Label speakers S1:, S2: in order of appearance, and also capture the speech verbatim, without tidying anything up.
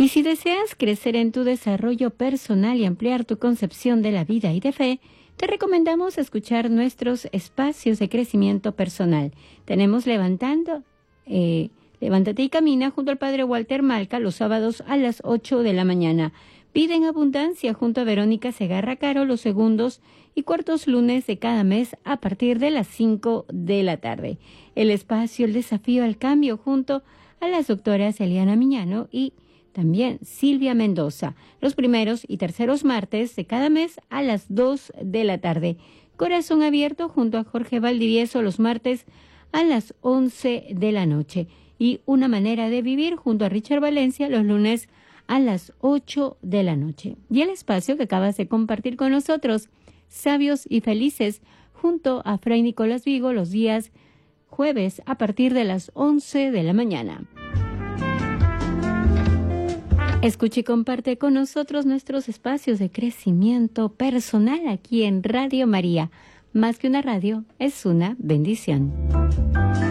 S1: Y si deseas crecer en tu desarrollo personal y ampliar tu concepción de la vida y de fe, te recomendamos escuchar nuestros espacios de crecimiento personal. Tenemos Levantando, eh, Levántate y Camina junto al Padre Walter Malca los sábados a las ocho de la mañana. Vida en Abundancia junto a Verónica Segarra Caro los segundos y cuartos lunes de cada mes a partir de las cinco de la tarde. El espacio El Desafío al Cambio junto a las doctoras Eliana Miñano y también Silvia Mendoza, los primeros y terceros martes de cada mes a las dos de la tarde. Corazón Abierto junto a Jorge Valdivieso los martes a las once de la noche. Y Una Manera de Vivir junto a Richard Valencia los lunes a las ocho de la noche. Y el espacio que acabas de compartir con nosotros, Sabios y Felices, junto a Fray Nicolás Vigo los días jueves a partir de las once de la mañana. Escucha y comparte con nosotros nuestros espacios de crecimiento personal aquí en Radio María. Más que una radio, es una bendición.